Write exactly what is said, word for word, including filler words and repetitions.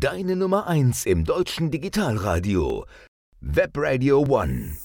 deine Nummer eins im deutschen Digitalradio. Webradio One.